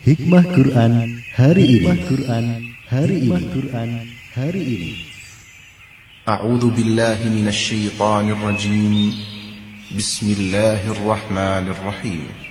Hikmah Quran hari ini. A'udzu billahi minasy syaithanir rajim. Bismillahirrahmanirrahim.